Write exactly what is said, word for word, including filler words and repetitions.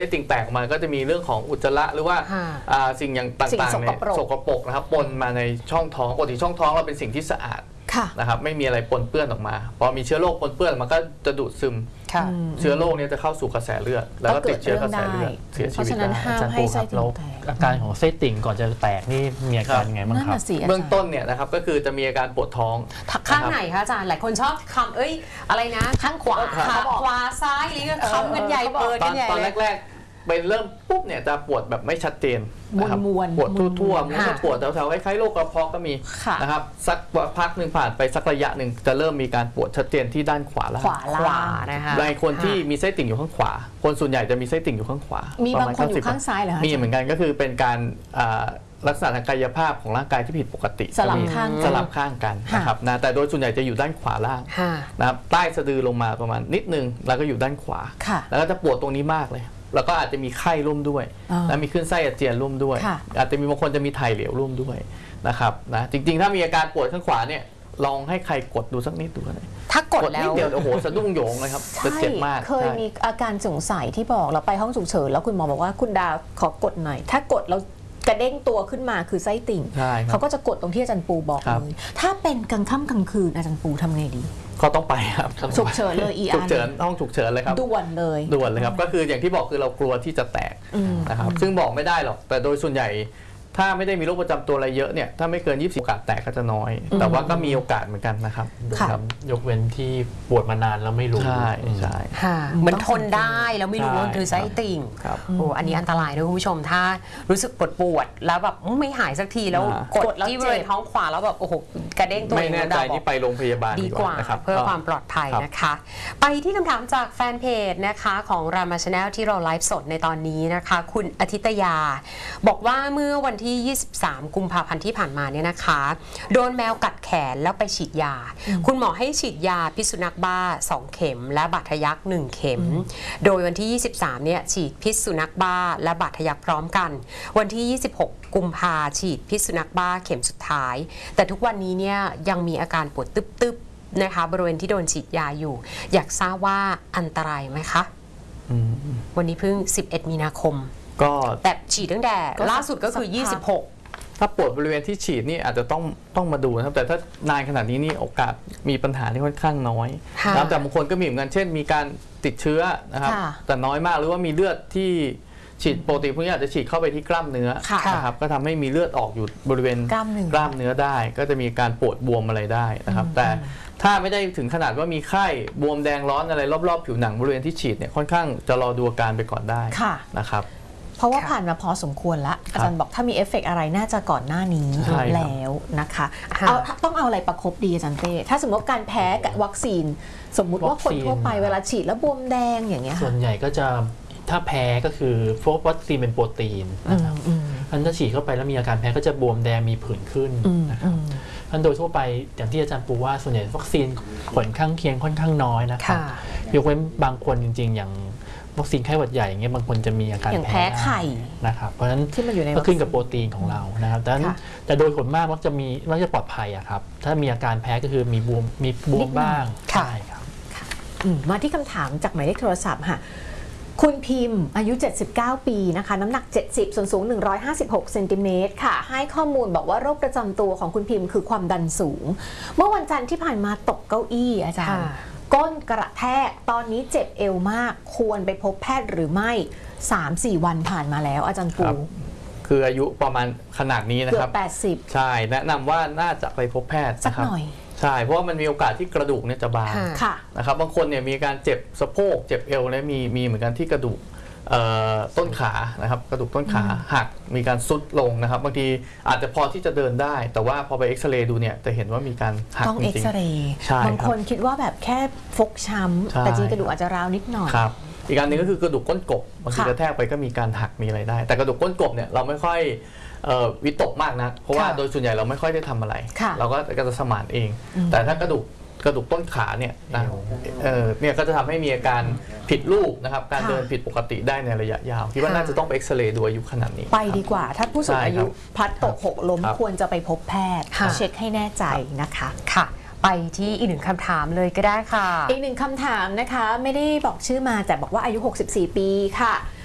ติ่งแตกออกมาก็จะมีเรื่องของอุจจาระหรือว่าสิ่งอย่างต่างๆเนี่ยสกปรกนะครับปนมาในช่องท้องปกติช่องท้องเราเป็นสิ่งที่สะอาดนะครับไม่มีอะไรปนเปื้อนออกมาพอมีเชื้อโรคปนเปื้อนมันก็จะดูดซึมเชื้อโรคนี้จะเข้าสู่กระแสเลือดแล้วก็ติดเชื้อกระแสเลือดเสียชีวิตได้อาจารย์ปูครับแล้วอาการของไส้ติ่งก่อนจะแตกนี่มีอาการยังไงบ้างครับเบื้องต้นเนี่ยนะครับก็คือจะมีอาการปวดท้องข้างไหนคะอาจารย์หลายคนชอบคำเอ้ยอะไรนะข้างขวาขวาซ้ายอะไรเงี้ยคำกันใหญ่เปิดกันใหญ่ตอนแรกๆไปเริ่มปุ๊บเนี่ยจะปวดแบบไม่ชัดเจนนะครับปวดทั่วๆมันจะปวดแถวๆคล้ายๆโรคกระเพาะก็มีนะครับสักพักหนึ่งผ่านไปสักระยะหนึ่งจะเริ่มมีการปวดชัดเจนที่ด้านขวาแล้วขวาล่างนะคะในคนที่มีไส้ติ่งอยู่ข้างขวาคนส่วนใหญ่จะมีไส้ติ่งอยู่ข้างขวามีบางคนอยู่ข้างซ้ายเหรอคะมีเหมือนกันก็คือเป็นการลักษณะทางกายภาพของร่างกายที่ผิดปกติสลับข้างสลับข้างกันนะครับนะแต่โดยส่วนใหญ่จะอยู่ด้านขวาล่างนะครับใต้สะดือลงมาประมาณนิดนึงแล้วก็อยู่ด้านขวาแล้วก็จะปวดตรงนี้มากเลยแล้วก็อาจจะมีไข้ร่วมด้วยและมีขึ้นไส้อาเจียนร่วมด้วยอาจจะมีบางคนจะมีถ่ายเหลวร่วมด้วยนะครับนะจริงๆถ้ามีอาการปวดข้างขวาเนี่ยลองให้ใครกดดูสักนิดดูเลยถ้ากดแล้วนิดเดียวโอ้โหสะดุ้งโยงเลยครับจะเจ็บมากเคยมีอาการสงสัยที่บอกเราไปห้องฉุกเฉินแล้วคุณหมอบอกว่าคุณดาวขอกดหน่อยถ้ากดแล้วกระเด้งตัวขึ้นมาคือไส้ติ่งเขาก็จะกดตรงที่อาจารย์ปูบอกเลยถ้าเป็นกลางค่ำกลางคืนอาจารย์ปูทำไงดีเขาต้องไปครับฉุกเฉินเลยอีอาร์ฉุกเฉินห้องฉุกเฉินเลยครับด่วนเลยด่วนเลยครับก็คืออย่างที่บอกคือเรากลัวที่จะแตกนะครับซึ่งบอกไม่ได้หรอกแต่โดยส่วนใหญ่ถ้าไม่ได้มีโรคประจำตัวอะไรเยอะเนี่ยถ้าไม่เกินยี่สิบโอกาสแตกก็จะน้อยแต่ว่าก็มีโอกาสเหมือนกันนะครับยกเว้นที่ปวดมานานแล้วไม่รู้ใช่ใช่มันทนได้แล้วไม่รู้ว่าคือไส้ติ่งโอ้อันนี้อันตรายด้วยคุณผู้ชมถ้ารู้สึกปวดปวดแล้วแบบไม่หายสักทีแล้วกดที่บริเวณท้องขวาแล้วแบบโอ้โหกระเด้งตัวไม่แน่ใจนี่ไปโรงพยาบาลดีกว่าเพื่อความปลอดภัยนะคะไปที่คำถามจากแฟนเพจนะคะของรามาชาแนลที่เราไลฟ์สดในตอนนี้นะคะคุณอาทิตยาบอกว่าเมื่อวันที่ยี่สิบสามกุมภาพันธ์ที่ผ่านมาเนี่ยนะคะโดนแมวกัดแขนแล้วไปฉีดยาคุณหมอให้ฉีดยาพิษสุนัขบ้าสองเข็มและบาดทะยักหนึ่งเข็มโดยวันที่ยี่สิบสามเนี่ยฉีดพิษสุนัขบ้าและบาดทะยักพร้อมกันวันที่ยี่สิบหกกุมภาฉีดพิษสุนัขบ้าเข็มสุดท้ายแต่ทุกวันนี้เนี่ยยังมีอาการปวดตึ๊บๆนะคะบริเวณที่โดนฉีดยาอยู่อยากทราบว่าอันตรายไหมคะวันนี้เพิ่งสิบเอ็ดมีนาคมก็แต่ฉีดตั้งแต่ล่าสุดก็คือยี่สิบหกถ้าปวดบริเวณที่ฉีดนี่อาจจะต้องต้องมาดูนะครับแต่ถ้านานขนาดนี้นี่โอกาสมีปัญหาที่ค่อนข้างน้อยนะแต่บางคนก็มีเหมือนกันเช่นมีการติดเชื้อนะครับแต่น้อยมากหรือว่ามีเลือดที่ฉีดปกติพวกนี้อาจจะฉีดเข้าไปที่กล้ามเนื้อนะครับก็ทำให้มีเลือดออกอยู่บริเวณกล้ามเนื้อได้ก็จะมีการปวดบวมอะไรได้นะครับแต่ถ้าไม่ได้ถึงขนาดว่ามีไข้บวมแดงร้อนอะไรรอบๆผิวหนังบริเวณที่ฉีดเนี่ยค่อนข้างจะรอดูอาการไปก่อนได้นะครับเพราะว่าผ่านมาพอสมควรแล้วอาจารย์บอกถ้ามีเอฟเฟกต์อะไรน่าจะก่อนหน้านี้แล้วนะคะเอาต้องเอาอะไรประคบดีอาจารย์เต้ถ้าสมมติการแพ้กับวัคซีนสมมุติว่าคนทั่วไปเวลาฉีดแล้วบวมแดงอย่างเงี้ยส่วนใหญ่ก็จะถ้าแพ้ก็คือพวกวัคซีนเป็นโปรตีนนะครับอันถ้าฉีดเข้าไปแล้วมีอาการแพ้ก็จะบวมแดงมีผื่นขึ้นนะครับอันโดยทั่วไปอย่างที่อาจารย์ปูว่าส่วนใหญ่วัคซีนผลข้างเคียงค่อนข้างน้อยนะครับยกเว้นบางคนจริงๆอย่างวัคซีนไข้หวัดใหญ่อย่างเงี้ยบางคนจะมีอาการแพ้ไข่นะครับเพราะฉะนั้นก็ขึ้นกับโปรตีนของเรานะครับแต่แต่โดยผลมากมักจะมีมักจะปลอดภัยอะครับถ้ามีอาการแพ้ก็คือมีบวมมีบวมบ้างใช่ครับมาที่คำถามจากหมายเลขโทรศัพท์ค่ะคุณพิมพ์อายุเจ็ดสิบเก้าปีนะคะน้ำหนักเจ็ดสิบส่วนสูงหนึ่งร้อยห้าสิบหกเซนติเมตรค่ะให้ข้อมูลบอกว่าโรคประจำตัวของคุณพิมพ์คือความดันสูงเมื่อวันจันทร์ที่ผ่านมาตกเก้าอี้อาจารย์ก้นกระแทกตอนนี้เจ็บเอวมากควรไปพบแพทย์หรือไม่ สามสี่ วันผ่านมาแล้วอาจารย์ปูคืออายุประมาณขนาดนี้นะครับเกือบแปดสิบใช่แนะนำว่าน่าจะไปพบแพทย์สักหน่อยใช่เพราะว่ามันมีโอกาสที่กระดูกเนี่ยจะบางนะครับบางคนเนี่ยมีการเจ็บสะโพกเจ็บเอวและมีมีเหมือนกันที่กระดูกต้นขานะครับกระดูกต้นขาหักมีการซุดลงนะครับบางทีอาจจะพอที่จะเดินได้แต่ว่าพอไปเอ็กซเรย์ดูเนี่ยจะเห็นว่ามีการหักต้องเอ็กซเรย์บางคนคิดว่าแบบแค่ฟกช้ำแต่จริงกระดูกอาจจะร้าวนิดหน่อยครับอีกการหนึ่งก็คือกระดูกก้นกบบางทีกระแทกไปก็มีการหักมีอะไรได้แต่กระดูกก้นกบเนี่ยเราไม่ค่อยวิตกมากนะเพราะว่าโดยส่วนใหญ่เราไม่ค่อยได้ทำอะไรเราก็จะสมานเองแต่ถ้ากระดูกกระดูกต้นขาเนี่ยนะเออเนี่ยก็จะทำให้มีอาการผิดรูปนะครับการเดินผิดปกติได้ในระยะยาวคิดว่าน่าจะต้องไปเอ็กซเรย์ดูอายุขนาดนี้ไปดีกว่าถ้าผู้สูงอายุพลัดตกหกล้มควรจะไปพบแพทย์เช็คให้แน่ใจนะคะค่ะไปที่อีกหนึ่งคำถามเลยก็ได้ค่ะอีกหนึ่งคำถามนะคะไม่ได้บอกชื่อมาแต่บอกว่าอายุหกสิบสี่ปีค่ะ